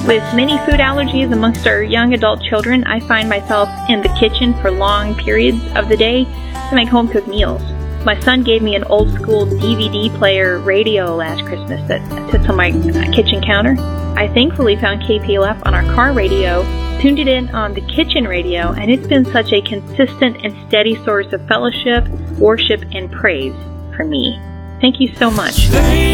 With many food allergies amongst our young adult children, I find myself in the kitchen for long periods of the day to make home-cooked meals. My son gave me an old-school DVD player radio last Christmas that sits on my kitchen counter. I thankfully found KPLF on our car radio, tuned it in on the kitchen radio, and it's been such a consistent and steady source of fellowship, worship, and praise for me. Thank you so much.